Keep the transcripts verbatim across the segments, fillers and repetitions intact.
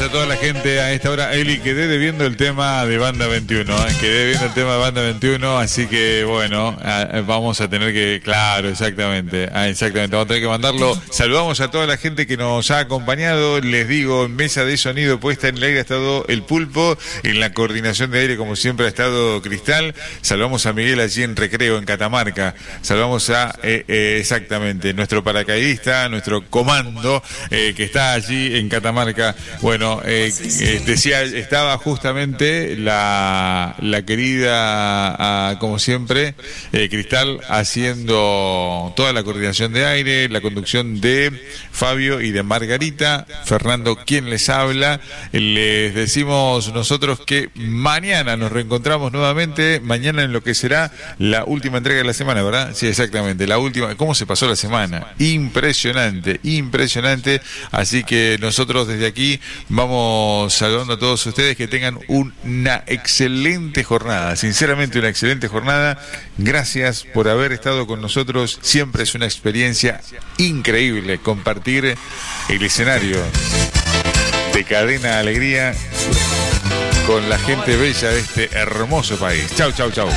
a toda la gente a esta hora. Eli, quedé debiendo el tema de Banda veintiuno, ¿eh? Quedé debiendo el tema de Banda veintiuno, así que bueno, a, vamos a tener que, claro, exactamente, ah, exactamente, vamos a tener que mandarlo. Saludamos a toda la gente que nos ha acompañado, les digo, en mesa de sonido puesta en el aire ha estado el Pulpo, en la coordinación de aire como siempre ha estado Cristal. Saludamos a Miguel allí en Recreo, en Catamarca. Saludamos a, eh, eh, exactamente, nuestro paracaidista, nuestro comando, eh, que está allí en Catamarca. Bueno, eh, eh, decía, estaba justamente la, la querida, ah, como siempre, eh, Cristal, haciendo toda la coordinación de aire, la conducción de Fabio y de Margarita. Fernando, quien les habla. Les decimos nosotros que mañana nos reencontramos nuevamente, mañana en lo que será la última entrega de la semana, ¿verdad? Sí, exactamente, la última. ¿Cómo se pasó la semana? Impresionante, impresionante. Así que nosotros desde aquí vamos saludando a todos ustedes, que tengan una excelente jornada, sinceramente una excelente jornada. Gracias por haber estado con nosotros, siempre es una experiencia increíble compartir el escenario de Cadena Alegría con la gente bella de este hermoso país. Chau, chau, chau.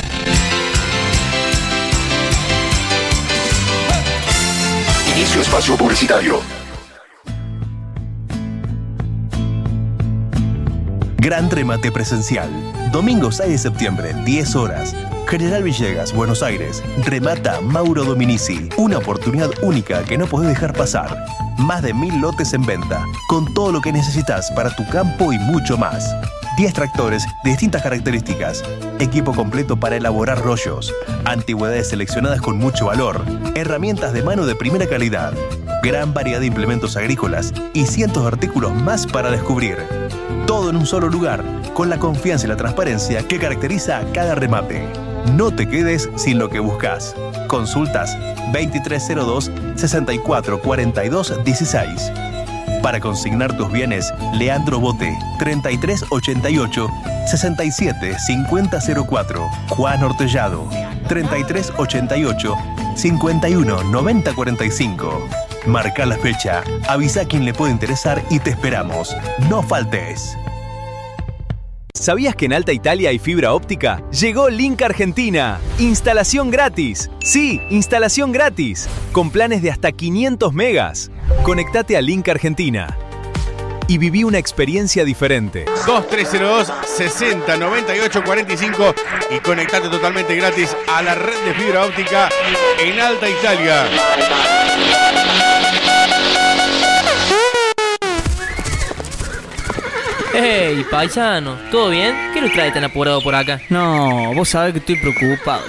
Inicio espacio publicitario. Gran remate presencial. Domingo seis de septiembre, diez horas. General Villegas, Buenos Aires. Remata Mauro Dominici. Una oportunidad única que no podés dejar pasar. Más de mil lotes en venta, con todo lo que necesitas para tu campo y mucho más. diez tractores de distintas características, equipo completo para elaborar rollos, antigüedades seleccionadas con mucho valor, herramientas de mano de primera calidad, gran variedad de implementos agrícolas y cientos de artículos más para descubrir. Todo en un solo lugar, con la confianza y la transparencia que caracteriza a cada remate. No te quedes sin lo que buscas. Consultas veintitrés cero dos, sesenta y cuatro cuarenta y dos dieciséis. Para consignar tus bienes, Leandro Bote, treinta y tres ochenta y ocho, sesenta y siete cincuenta cero cuatro. Juan Ortellado, treinta y tres ochenta y ocho, cincuenta y uno noventa cuarenta y cinco. Marca la fecha, avisa a quien le puede interesar y te esperamos. No faltes. ¿Sabías que en Alta Italia hay fibra óptica? Llegó Link Argentina. Instalación gratis. Sí, instalación gratis. Con planes de hasta quinientos megas. Conectate a Link Argentina y viví una experiencia diferente. dos tres cero dos, sesenta, noventa y ocho, cuarenta y cinco y conectate totalmente gratis a la red de fibra óptica en Alta Italia. Hey, paisano, ¿todo bien? ¿Qué lo trae tan apurado por acá? No, vos sabés que estoy preocupado.